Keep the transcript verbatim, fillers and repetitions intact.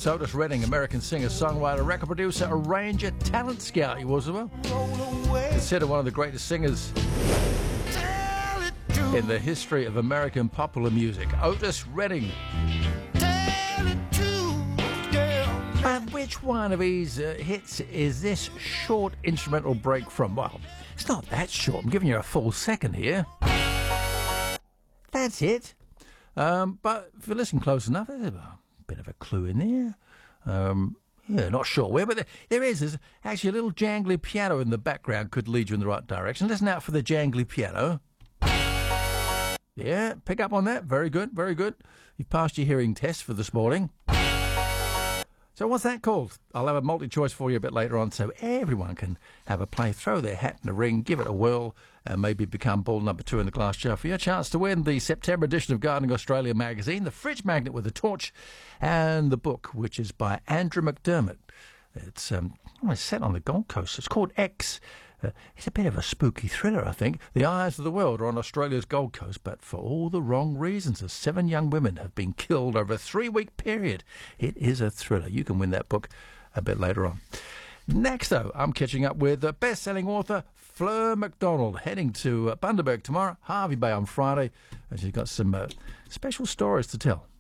It's Otis Redding, American singer, songwriter, record producer, arranger, talent scout he was as well. Considered one of the greatest singers in the history of American popular music. Otis Redding. But which one of his uh, hits is this short instrumental break from? Well, it's not that short. I'm giving you a full second here. That's it. Um, but if you listen close enough, there's a bit of a clue in there. Um, yeah, not sure where, but there, there is. There's actually a little jangly piano in the background could lead you in the right direction. Listen out for the jangly piano. Yeah, pick up on that. Very good, very good. You've passed your hearing test for this morning. So what's that called? I'll have a multi-choice for you a bit later on so everyone can have a play, throw their hat in the ring, give it a whirl, and maybe become ball number two in the glass jar for your chance to win the September edition of Gardening Australia magazine, the fridge magnet with a torch, and the book, which is by Andrew McDermott. It's, um, oh, it's set on the Gold Coast. It's called X. Uh, it's a bit of a spooky thriller, I think. The eyes of the world are on Australia's Gold Coast, but for all the wrong reasons, as seven young women have been killed over a three-week period. It is a thriller. You can win that book a bit later on. Next, though, I'm catching up with the best-selling author Fleur McDonald, heading to uh, Bundaberg tomorrow, Harvey Bay on Friday, and she's got some uh, special stories to tell.